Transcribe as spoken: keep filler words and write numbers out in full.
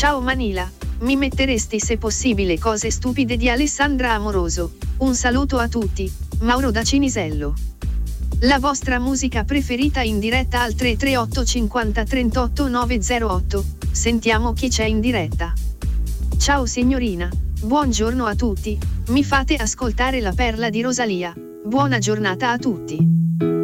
Ciao Manila, mi metteresti se possibile cose stupide di Alessandra Amoroso. Un saluto a tutti, Mauro da Cinisello. La vostra musica preferita in diretta al tre tre otto cinquanta trentotto novecentotto, sentiamo chi c'è in diretta. Ciao signorina, buongiorno a tutti, mi fate ascoltare la perla di Rosalia, buona giornata a tutti.